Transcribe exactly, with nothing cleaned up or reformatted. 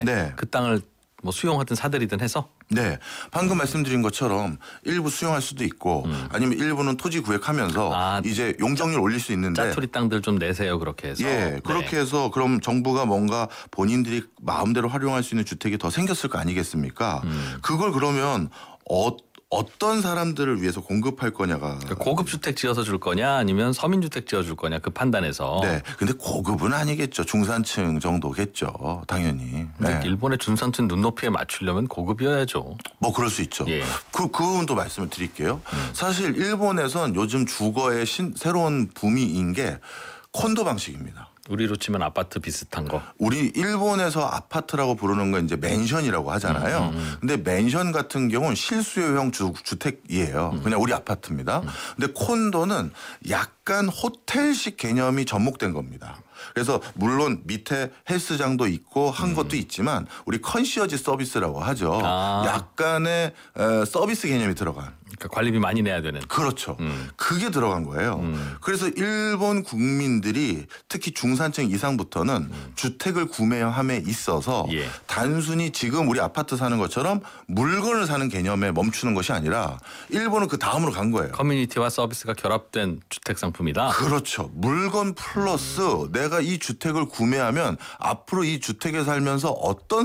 네. 그 땅을 뭐 수용하든 사들이든 해서 네. 방금 말씀드린 것처럼 일부 수용할 수도 있고 음. 아니면 일부는 토지 구획하면서 아, 이제 용적률 올릴 수 있는데 짜투리 땅들 좀 내세요 그렇게 해서. 예, 그렇게 네. 해서 그럼 정부가 뭔가 본인들이 마음대로 활용할 수 있는 주택이 더 생겼을 거 아니겠습니까? 음. 그걸 그러면 어, 어떤 사람들을 위해서 공급할 거냐가 그러니까 고급 주택 지어서 줄 거냐 아니면 서민 주택 지어 줄 거냐 그 판단에서. 네, 근데 고급은 아니겠죠. 중산층 정도겠죠. 당연히. 근데 네. 일본의 중산층 눈높이에 맞추려면 고급이어야죠. 뭐 그럴 수 있죠. 예. 그, 그 부분도 말씀을 드릴게요. 음. 사실 일본에선 요즘 주거의 신, 새로운 붐이인 게 콘도 방식입니다. 우리로 치면 아파트 비슷한 거. 우리 일본에서 아파트라고 부르는 건 이제 맨션이라고 하잖아요. 음, 음. 근데 맨션 같은 경우는 실수요형 주, 주택이에요. 음. 그냥 우리 아파트입니다. 근데 콘도는 약간 호텔식 개념이 접목된 겁니다. 그래서 물론 밑에 헬스장도 있고 한 음. 것도 있지만 우리 컨시어지 서비스라고 하죠. 아. 약간의 어, 서비스 개념이 들어간. 그러니까 관리비 많이 내야 되는. 그렇죠. 음. 그게 들어간 거예요. 음. 그래서 일본 국민들이 특히 중산층 이상부터는 음. 주택을 구매함에 있어서 예. 단순히 지금 우리 아파트 사는 것처럼 물건을 사는 개념에 멈추는 것이 아니라 일본은 그 다음으로 간 거예요. 커뮤니티와 서비스가 결합된 주택 상품이다. 그렇죠. 물건 플러스 내가 이 주택을 구매하면 앞으로 이 주택에 살면서 어떤